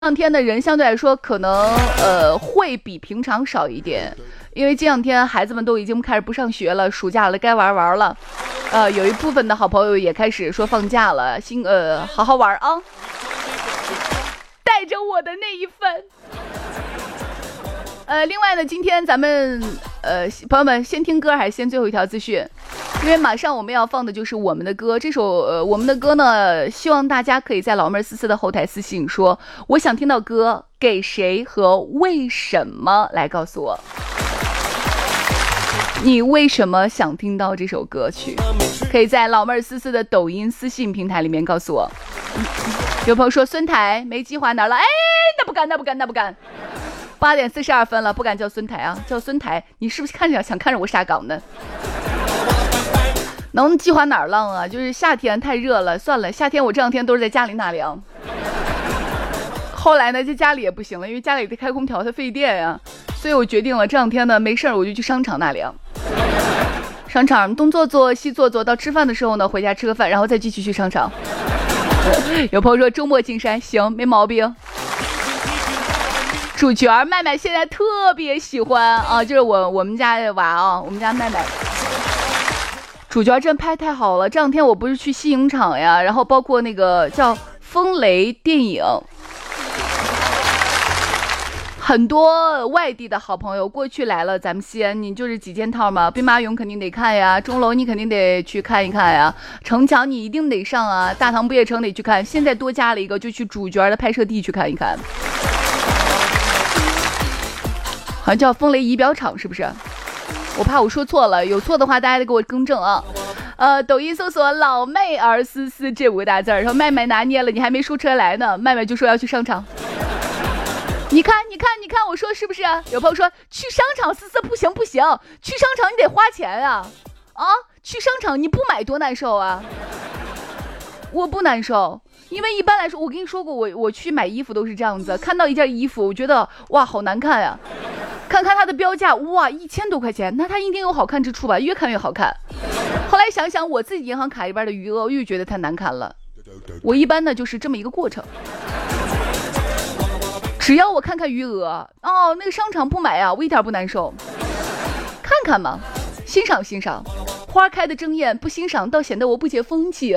两天的人相对来说可能会比平常少一点，因为这两天孩子们都已经开始不上学了，暑假了该玩了，有一部分的好朋友也开始说放假了，好好玩啊，带着我的那一份。另外呢，今天咱们朋友们先听歌还是先最后一条资讯？因为马上我们要放的就是我们的歌，这首我们的歌呢，希望大家可以在老妹儿思思的后台私信说我想听到歌，给谁和为什么来告诉我，你为什么想听到这首歌曲？可以在老妹儿思思的抖音私信平台里面告诉我。有朋友说孙台没计划哪儿了？哎，那不敢。8点42分了，不敢叫孙台啊，叫孙台，你是不是想看着我下岗呢？能计划哪儿浪啊？就是夏天太热了，算了，夏天我这两天都是在家里纳凉。后来呢，在家里也不行了，因为家里得开空调，它费电呀，所以我决定了这两天呢没事儿我就去商场纳凉。商场东坐坐西坐坐，到吃饭的时候呢回家吃个饭，然后再继续去商场。有朋友说周末进山，行，没毛病。主角麦麦现在特别喜欢啊，就是我们家的娃啊，我们家麦麦。主角真拍太好了，这两天我不是去西影厂呀，然后包括那个叫风雷电影，很多外地的好朋友过去来了，咱们西安你就是几件套嘛，兵马俑肯定得看呀，钟楼你肯定得去看一看呀，城墙你一定得上啊，大唐不夜城得去看，现在多加了一个，就去主角的拍摄地去看一看，好像叫风雷仪表厂，是不是？我怕我说错了，有错的话大家得给我更正啊。抖音搜索老妹儿思思这5个大字，然后麦麦拿捏了，你还没说出来呢，麦麦就说要去商场。你看，我说是不是？有朋友说去商场思思不行，去商场你得花钱啊！去商场你不买多难受啊！我不难受，因为一般来说，我跟你说过，我去买衣服都是这样子，看到一件衣服，我觉得哇好难看呀，看它的标价，哇1000多块钱，那它一定有好看之处吧？越看越好看。后来想想我自己银行卡里边的余额，我又觉得太难看了。我一般呢就是这么一个过程。只要我看看余额，那个商场不买啊，我一点不难受。看看嘛，欣赏，花开的争艳，不欣赏倒显得我不解风情。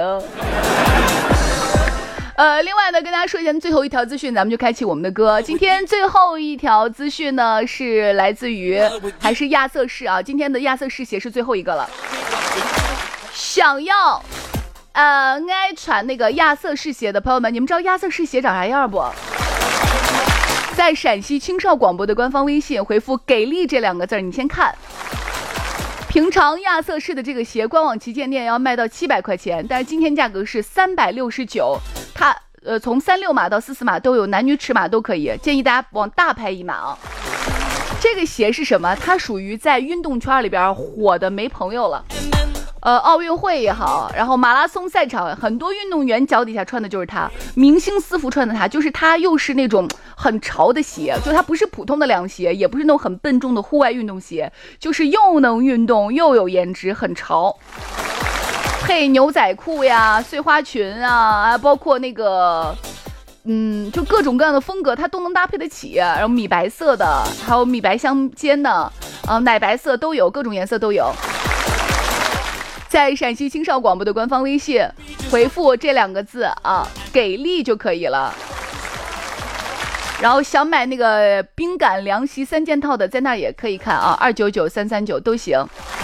另外呢，跟大家说一下最后一条资讯，咱们就开启我们的歌。今天最后一条资讯呢，是来自于还是亚瑟士啊，今天的亚瑟士鞋是最后一个了。想要爱穿那个亚瑟士鞋的朋友们，你们知道亚瑟士鞋长啥样不？在陕西青少广播的官方微信回复给力这2个字，你先看。平常亚瑟士的这个鞋官网旗舰店要卖到700块钱，但是今天价格是369，它从36码到44码都有，男女尺码都可以，建议大家往大拍一码啊。这个鞋是什么？它属于在运动圈里边火的没朋友了。奥运会也好，然后马拉松赛场，很多运动员脚底下穿的就是它，明星私服穿的它，就是它又是那种很潮的鞋，就它不是普通的凉鞋，也不是那种很笨重的户外运动鞋，就是又能运动又有颜值，很潮。配牛仔裤呀、碎花裙啊，包括那个就各种各样的风格它都能搭配得起，然后米白色的，还有米白相间的，奶白色都有，各种颜色都有。在陕西青少广播的官方微信回复这2个字啊，给力就可以了。然后想买那个冰感凉席3件套的，在那也可以看啊，299、339都行。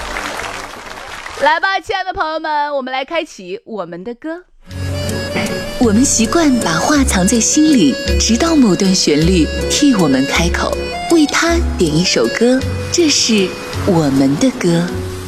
来吧，亲爱的朋友们，我们来开启我们的歌。 我们习惯把话藏在心里，直到某段旋律替我们开口，为它点一首歌，这是我们的歌。